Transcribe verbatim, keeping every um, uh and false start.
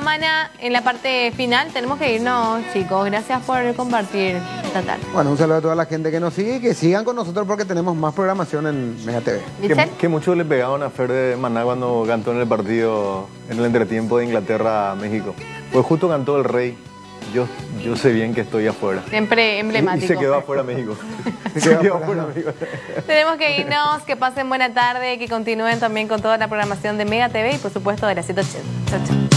semana, en la parte final, tenemos que irnos, chicos. Gracias por compartir esta tarde. Bueno, un saludo a toda la gente que nos sigue y que sigan con nosotros porque tenemos más programación en Mega T V. Que, que muchos le pegaban a Fer de Maná cuando cantó en el partido, en el entretiempo de Inglaterra a México. Pues justo cantó el Rey. Yo, yo sé bien que estoy afuera. Siempre emblemático. Y, y se quedó afuera México. Se se quedó quedó afuera. afuera México. Tenemos que irnos, que pasen buena tarde, que continúen también con toda la programación de Mega T V y por supuesto de la ciento ochenta. Chao, chao.